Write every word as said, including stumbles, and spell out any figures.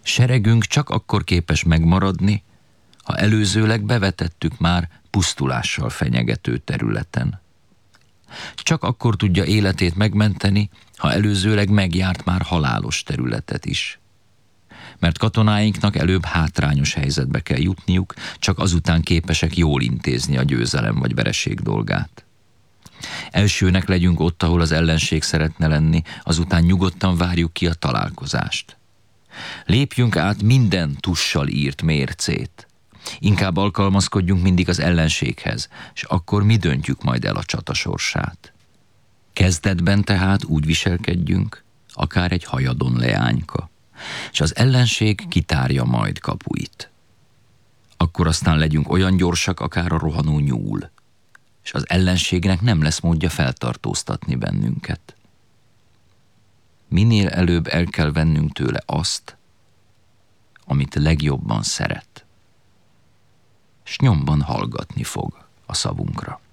Seregünk csak akkor képes megmaradni, ha előzőleg bevetettük már pusztulással fenyegető területen. Csak akkor tudja életét megmenteni, ha előzőleg megjárt már halálos területet is. Mert katonáinknak előbb hátrányos helyzetbe kell jutniuk, csak azután képesek jól intézni a győzelem vagy vereség dolgát. Elsőnek legyünk ott, ahol az ellenség szeretne lenni, azután nyugodtan várjuk ki a találkozást. Lépjünk át minden tussal írt mércét. Inkább alkalmazkodjunk mindig az ellenséghez, és akkor mi döntjük majd el a csata sorsát. Kezdetben tehát úgy viselkedjünk, akár egy hajadon leányka, és az ellenség kitárja majd kapuit. Akkor aztán legyünk olyan gyorsak, akár a rohanó nyúl, és az ellenségnek nem lesz módja feltartóztatni bennünket. Minél előbb el kell vennünk tőle azt, amit legjobban szeret, s nyomban hallgatni fog a szavunkra.